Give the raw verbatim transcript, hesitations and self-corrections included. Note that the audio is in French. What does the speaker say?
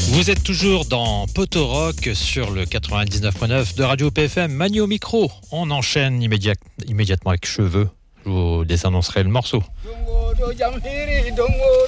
Vous êtes toujours dans Poto Rock sur le quatre-vingt-dix-neuf point neuf de Radio P F M. Mani au micro. On enchaîne immédiat, immédiatement avec Cheveux. Je vous désannoncerai le morceau.